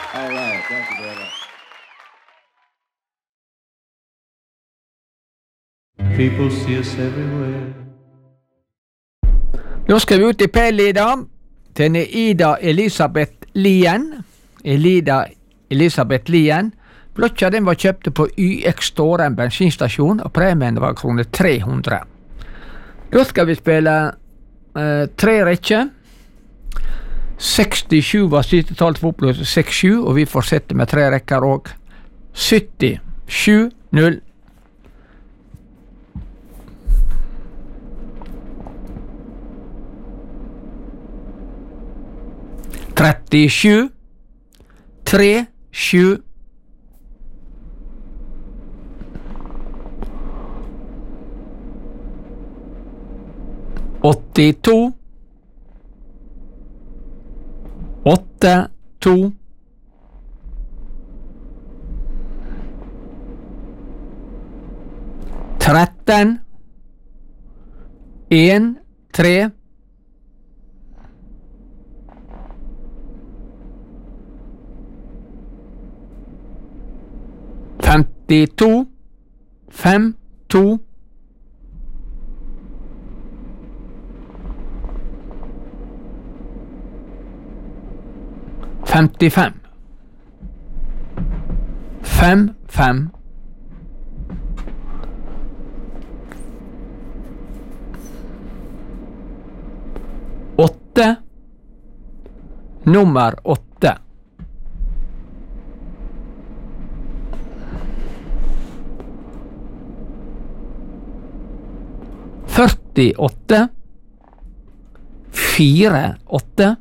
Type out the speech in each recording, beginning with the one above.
All right, thank you very much. People see us everywhere. Nå skal vi ut i P-Lida til Ida Elisabeth Lien. Elisabeth Lien. Blokka den var kjøpt på YX Store, en bensinstasjon, og premien var kroner 300. Da skal vi spille 3 rekker. 67 var siste tall for oppløsning 6-7, og vi fortsetter med 3 rekker og 70, 7-0. Trettisju, 3-7. Åttito, 8-2. Tretten, 1-3. Femtito, 5-2. Femtifem, 5-5. Åtte, nummer 8. Førtiåtte, 4-8.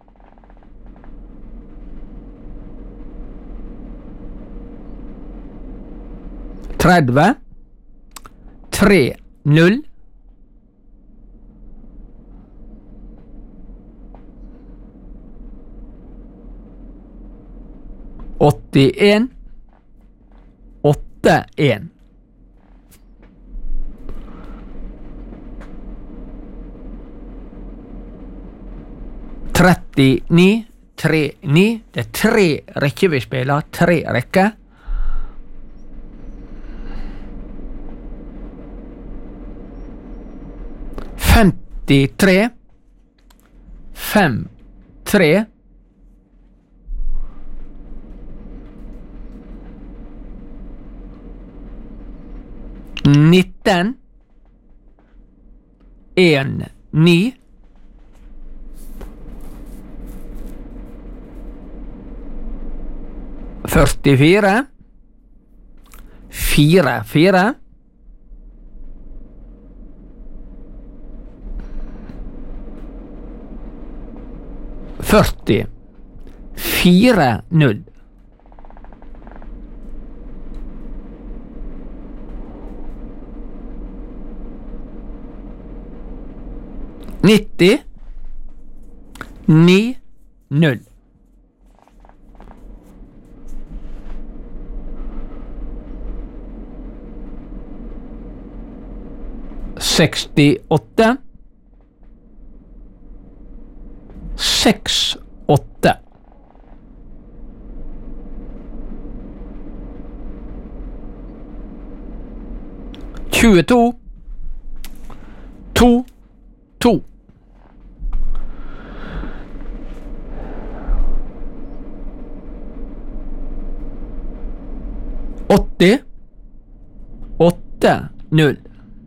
Tredve, 3-0. Åttien, 8-1. Trettini, 3-9. Det er 3 rekker vi spiller, 3 rekker. Femtitre, 5-3. Nitten, 1-9. Førtifire, 4-4. Førti, 4-0. Nitti, 9-0. Sekstiåtte, 6-8. Tjueto, 2-2. Åtti, 8-0.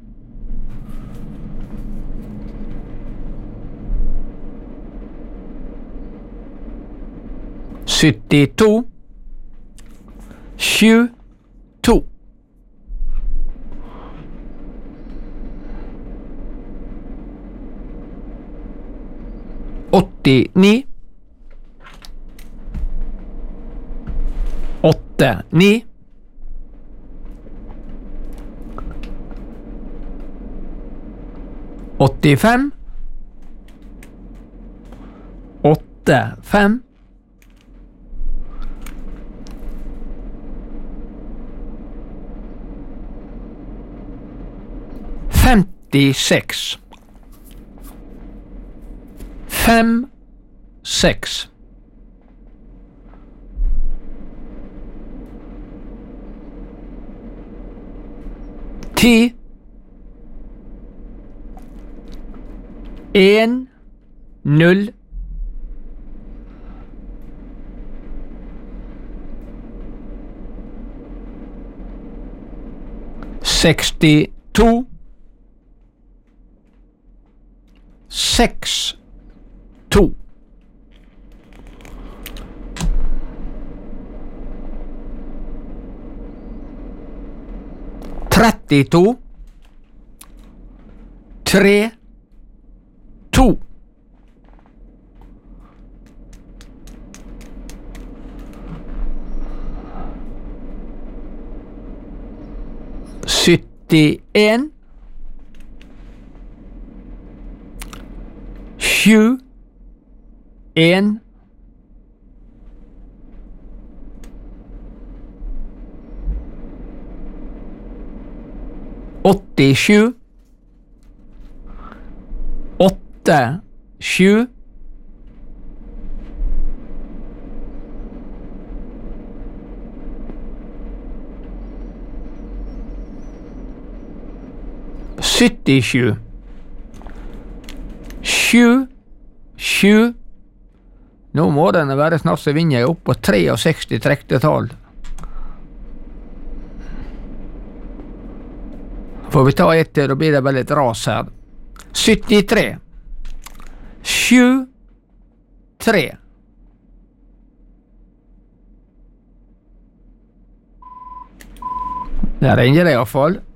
Syttito, 7-2. Åttini, 8-9. Åttifem, 8-5. Femtiseks, 5-6. 10 1 0 62 6 2 32 3 2 71 7 1 87 8 7 77 7 7 Nå må den være snart så vinner jeg opp på 63 trekte tall. Får vi ta ett til, da blir det bare litt ras her. 73 7 3 Der ringer det i hvert fall.